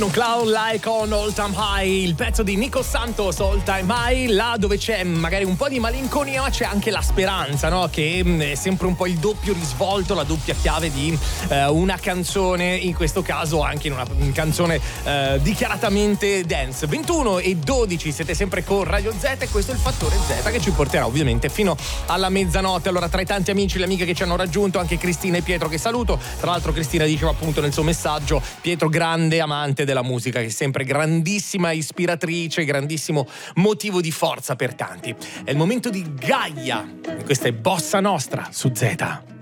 Un Cloud Like on All Time High, il pezzo di Nico Santos, All Time High, là dove c'è magari un po' di malinconia c'è anche la speranza, no? Che è sempre un po' il doppio risvolto, la doppia chiave di una canzone, in questo caso anche in una canzone dichiaratamente dance. 21:12, siete sempre con Radio Z e questo è il Fattore Z che ci porterà ovviamente fino alla mezzanotte. Allora, tra i tanti amici e le amiche che ci hanno raggiunto, anche Cristina e Pietro che saluto. Tra l'altro Cristina diceva appunto nel suo messaggio: Pietro grande amante della musica, che è sempre grandissima ispiratrice, grandissimo motivo di forza per tanti. È il momento di Gaia, questa è Bossa Nostra su Z.